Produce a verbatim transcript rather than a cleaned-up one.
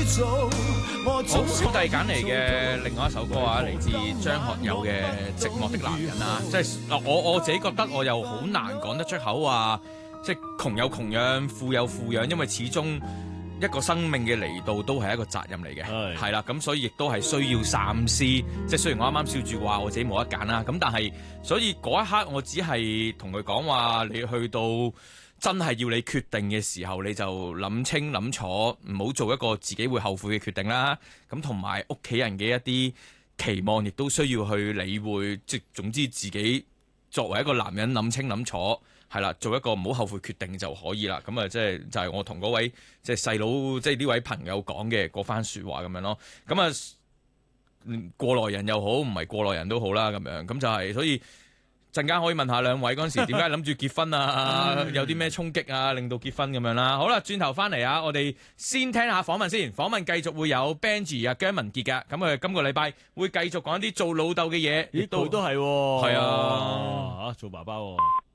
好，小弟揀嚟嘅另外一首歌啊，嚟自張學友嘅《寂寞的男人》啊，即係我我自己覺得我又好難講得出口啊，即係窮有窮養，富有富養，因為始終一個生命嘅嚟到都係一個責任嚟嘅，係啦，咁所以亦都係需要三思。即係雖然我啱啱笑住話我自己冇得揀啦，咁但係所以嗰一刻我只係同佢講話，你去到真係要你決定嘅時候，你就諗清諗楚，唔好做一個自己會後悔嘅決定啦。咁同埋屋企人嘅一啲期望，亦都需要去理會。即總之自己作為一個男人諗清諗楚，係啦，做一個唔好後悔決定就可以啦。咁啊，即係就係我同嗰位即係細佬，即係呢位朋友講嘅嗰番説話咁樣咯。咁啊，過來人又好，唔係過來人都好啦，咁樣咁就係、是、所以。陣間可以問下兩位嗰陣時點解諗住結婚啊？有啲咩衝擊啊，令到結婚咁樣啦。好啦，轉頭翻嚟啊，我哋先聽下訪問先。訪問繼續會有 Benji 啊姜文傑㗎。咁佢今個禮拜會繼續講一啲做老豆嘅嘢。 呢度都係喎。 係啊， 嚇做爸爸喎。